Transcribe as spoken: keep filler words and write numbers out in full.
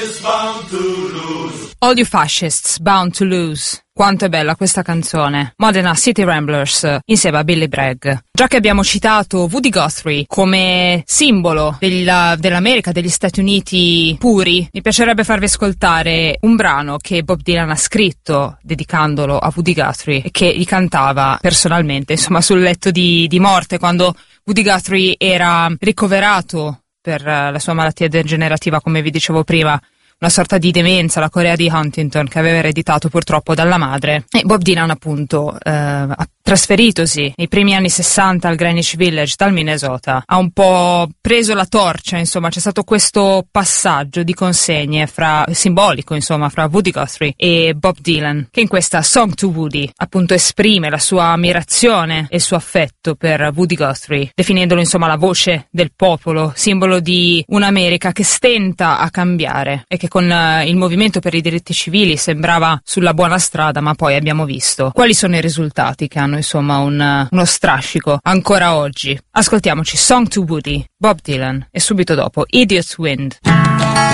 All You Fascists, Bound to Lose. Quanto è bella questa canzone. Modena City Ramblers insieme a Billy Bragg. Già che abbiamo citato Woody Guthrie come simbolo della, dell'America, degli Stati Uniti puri, mi piacerebbe farvi ascoltare un brano che Bob Dylan ha scritto dedicandolo a Woody Guthrie e che gli cantava personalmente, insomma, sul letto di, di morte, quando Woody Guthrie era ricoverato per la sua malattia degenerativa, come vi dicevo prima, una sorta di demenza, la corea di Huntington, che aveva ereditato purtroppo dalla madre. E Bob Dylan, appunto, eh, ha trasferitosi nei primi anni sessanta al Greenwich Village dal Minnesota, ha un po' preso la torcia, insomma, c'è stato questo passaggio di consegne fra, simbolico, insomma, fra Woody Guthrie e Bob Dylan, che in questa Song to Woody, appunto, esprime la sua ammirazione e il suo affetto per Woody Guthrie, definendolo, insomma, la voce del popolo, simbolo di un'America che stenta a cambiare e che con uh, il movimento per i diritti civili sembrava sulla buona strada, ma poi abbiamo visto quali sono i risultati, che hanno insomma un, uh, uno strascico ancora oggi. Ascoltiamoci Song to Woody, Bob Dylan, e subito dopo Idiot's Wind.